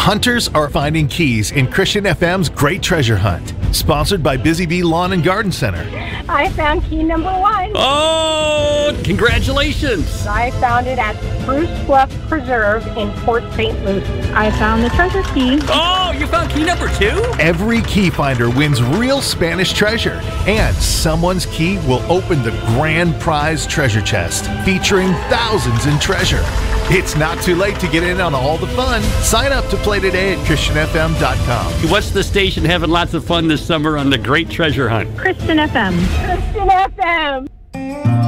Hunters are finding keys in Christian FM's Great Treasure Hunt, sponsored by Busy Bee Lawn and Garden Center. I found key number 1. Oh, congratulations. I found it at Spruce Bluff Preserve in Port St. Lucie. I found the treasure key. Oh, you found key number 2? Every key finder wins real Spanish treasure, and someone's key will open the grand prize treasure chest, featuring thousands in treasure. It's not too late to get in on all the fun. Sign up to play today at ChristianFM.com. What's the station having lots of fun this summer on the Great Treasure Hunt? Christian FM. Christian FM.